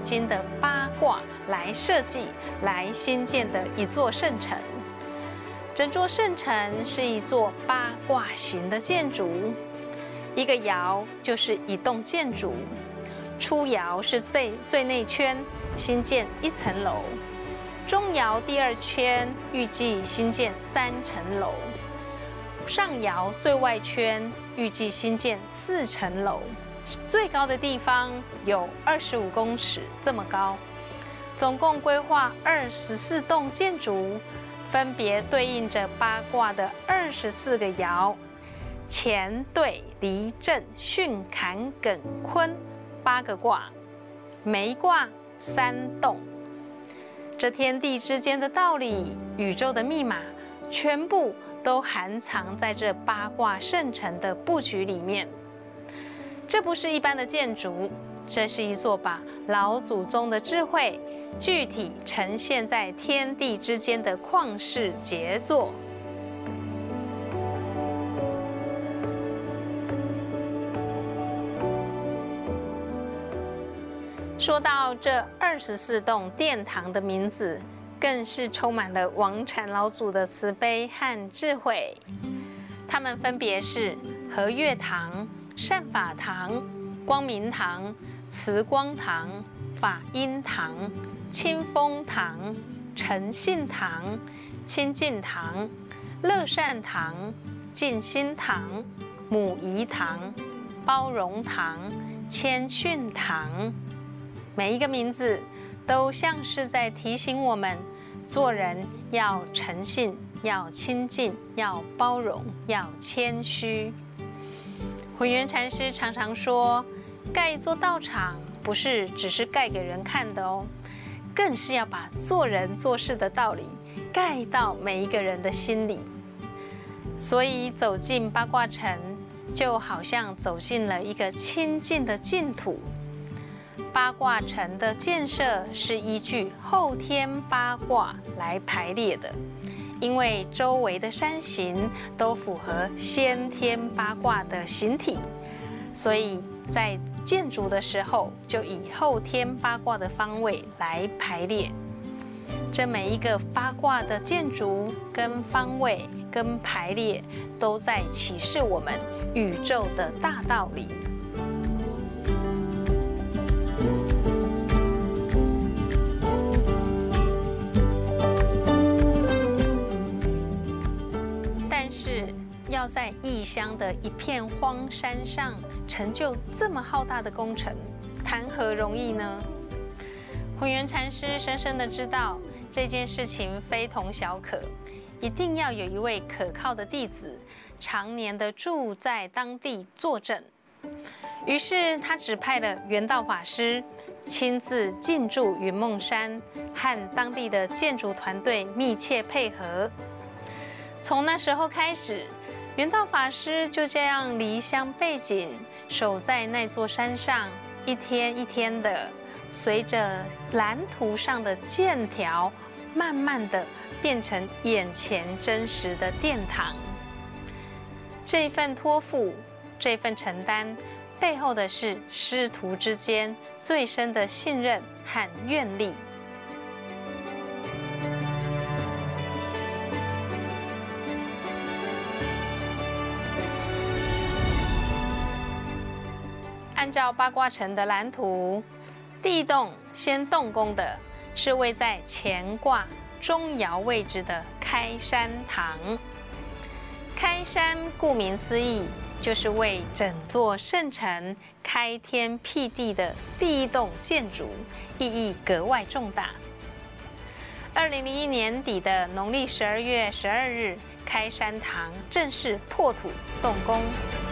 经的八卦来设计、来兴建的一座圣城。整座圣城是一座八卦形的建筑，一个爻就是一栋建筑。初爻是最内圈，新建1层楼；中爻第2圈，预计新建3层楼；上爻最外圈，预计新建4层楼。最高的地方有25公尺这么高，总共规划24栋建筑，分别对应着八卦的24个爻：乾、兑、离、震、巽、坎、艮、坤，8个卦，每一卦3栋。这天地之间的道理，宇宙的密码，全部都含藏在这八卦圣城的布局里面。这不是一般的建筑，这是一座把老祖宗的智慧具体呈现在天地之间的旷世杰作。说到这24栋殿堂的名字，更是充满了王禅老祖的慈悲和智慧。它们分别是和悦堂、善法堂、光明堂、慈光堂、法音堂、清风堂、诚信堂、清净堂、乐善堂、静心堂、母仪堂、包容堂、谦逊堂。每一个名字都像是在提醒我们，做人要诚信，要亲近，要包容，要谦虚。混元禅师常常说，盖一座道场不是只是盖给人看的哦，更是要把做人做事的道理盖到每一个人的心里。所以走进八卦城，就好像走进了一个清净的净土。八卦城的建设是依据后天八卦来排列的，因为周围的山形都符合先天八卦的形体，所以在建筑的时候就以后天八卦的方位来排列。这每一个八卦的建筑跟方位跟排列，都在启示我们宇宙的大道理。要在异乡的一片荒山上成就这么浩大的工程，谈何容易呢？混元禅师深深的知道这件事情非同小可，一定要有一位可靠的弟子，常年的住在当地坐镇。于是他指派了圆道法师亲自进驻云梦山，和当地的建筑团队密切配合。从那时候开始，圆道法师就这样离乡背井，守在那座山上，一天一天的，随着蓝图上的线条，慢慢的变成眼前真实的殿堂。这份托付，这份承担，背后的是师徒之间最深的信任和愿力。按照八卦城的蓝图，第一栋先动工的是位在乾卦中爻位置的开山堂。开山顾名思义，就是为整座圣城开天辟地的第一栋建筑，意义格外重大。2001年底的农历12月12日，开山堂正式破土动工。